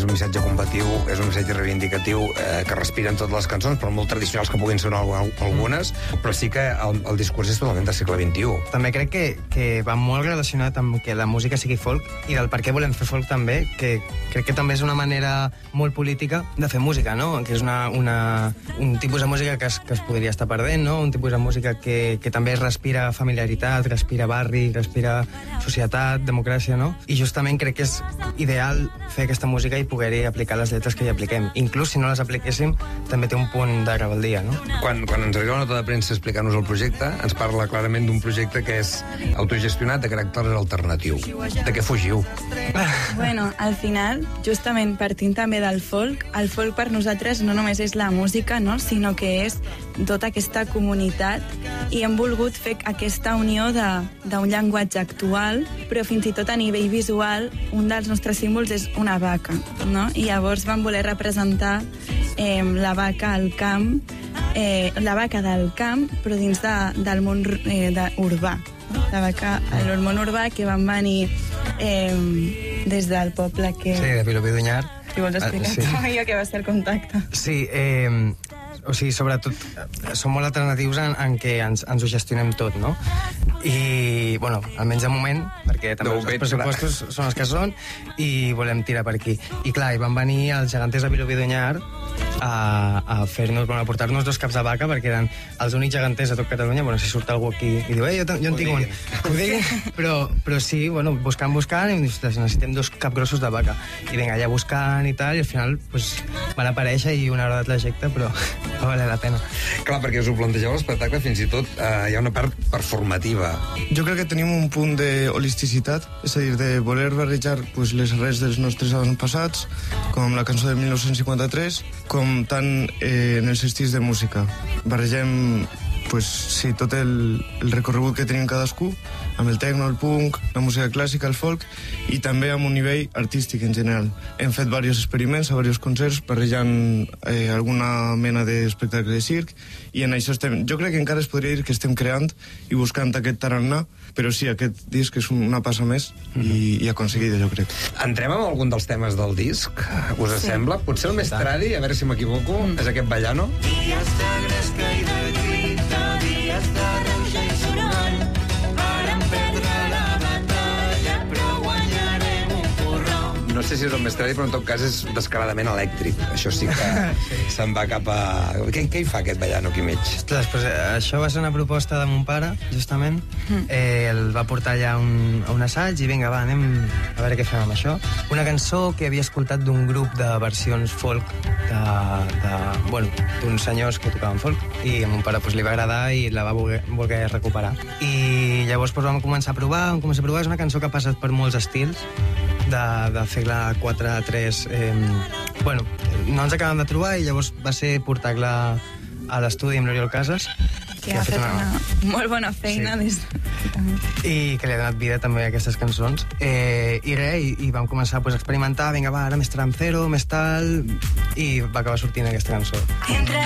un missatge combatiu, és un missatge reivindicatiu que respiren totes les cançons, però molt tradicionals que puguin sonar algunes, però sí que el discurs és totalment del segle XXI. També crec que va molt relacionat amb que la música sigui folk i del per què volem fer folk també, que crec que també és una manera molt política de fer música, no? Que és un tipus de música que es podria estar perdent, no? Un tipus de música que també respira familiaritat, respira barri, respira societat, democràcia, no? I justament crec que és ideal fer aquesta música i poder-hi aplicar les lletres que hi apliquem. Inclús si no les apliquéssim, també té un punt de rebeldia, no? Quan ens arriba la nota de premsa explicant-nos el projecte, ens parla clarament d'un projecte que és autogestionat, de caràcter alternatiu. De què fugiu? Bueno, al final, justament partint també del folk, el folk per nosaltres no només és la música, no? Sinó que és tota aquesta comunitat i hem volgut fer aquesta unió d'un llenguatge actual, però fins i tot a nivell visual un dels nostres símbols és una vaca, no? I llavors vam voler representar la vaca al camp, la vaca del camp, però dins del món urbà. La vaca al món urbà que van venir des del poble que... Sí, de Vilobí d'Onyar. Si vols explicar tu jo que va ser el contacte. Sí, o sigui, sobretot, som molt alternatius en què ens ho gestionem tot, no? I, bueno, almenys de moment, perquè també els pressupostos són els que són, i volem tirar per aquí. I clar, hi van venir els geganters de Vilobí d'Onyar a fer-nos, bueno, a portar-nos 2 caps de vaca, perquè eren els únics geganters de tot Catalunya. Bueno, si surt algú aquí i diu, jo en tinc un. Ho diguin. Però sí, bueno, buscant, i necessitem 2 capgrossos de vaca. I vinga, allà buscant i tal, i al final pues, van aparèixer i una hora de trajecte, però va valer la pena. Clar, perquè us ho plantegeu l'espectacle, fins i tot hi ha una part performativa. Jo crec que tenim un punt d'holisticitat, és a dir, de voler barrejar pues, les arrels dels nostres avantpassats, com la cançó de 1953, com tant en els estils de música. Barregem pues, sí, tot el recorregut que tenim cadascú, amb el techno, el punk, la música clàssica, el folk, i també amb un nivell artístic en general. Hem fet diversos experiments a diversos concerts, barrejant alguna mena d'espectacle de circ, i en això estem. Jo crec que encara es podria dir que estem creant i buscant aquest tarannà, però sí, aquest disc és una passa més i aconseguida, jo crec. Entrem amb algun dels temes del disc, us sembla? Potser el més tradi, a veure si m'equivoco, és aquest Ballano. Dies de gresca i de lluita, dies de reuja i soroll, vàrem perdre la batalla, però guanyarem un porró. No sé si és el més tradi, però en tot cas és descaradament elèctric. Això sí que se'n va cap a... Què hi fa aquest Ballano aquí mig? Ostres, pues, això va ser una proposta de mon pare, justament. El va portar allà a un assaig i vinga, va, anem a veure què fem amb això. Una cançó que havia escoltat d'un grup de versions folk d'uns senyors que tocaven folk, i a mon pare pues, li va agradar i la va voler recuperar. I llavors pues, vam començar a provar. És una cançó que ha passat per molts estils, de fer-la 4-3. Bueno, no ens acabem de trobar i llavors va ser portar-la a l'estudi amb l'Oriol Casas, que ha fet una molt bona feina. Sí. I que li ha donat vida també a aquestes cançons. I vam començar pues, a experimentar, vinga, va, ara més trancero, més tal, i va acabar sortint aquesta cançó. Entre